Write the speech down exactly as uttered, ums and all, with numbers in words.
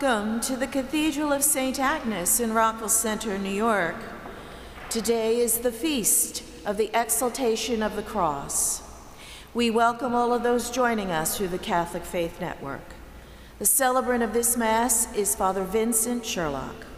Welcome to the Cathedral of Saint Agnes in Rockville Center, New York. Today is the feast of the Exaltation of the Cross. We welcome all of those joining us through the Catholic Faith Network. The celebrant of this Mass is Father Vincent Sherlock.